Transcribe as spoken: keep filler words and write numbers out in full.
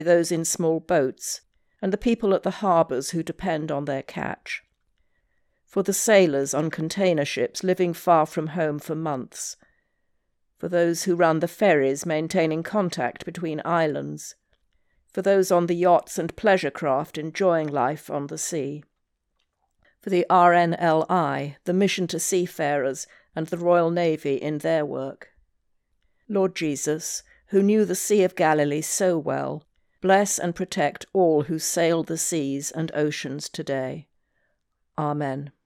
those in small boats, and the people at the harbours who depend on their catch. For the sailors on container ships living far from home for months. For those who run the ferries maintaining contact between islands. For those on the yachts and pleasure craft enjoying life on the sea. For the R N L I, the Mission to Seafarers, and the Royal Navy in their work. Lord Jesus, who knew the Sea of Galilee so well, bless and protect all who sail the seas and oceans today. Amen.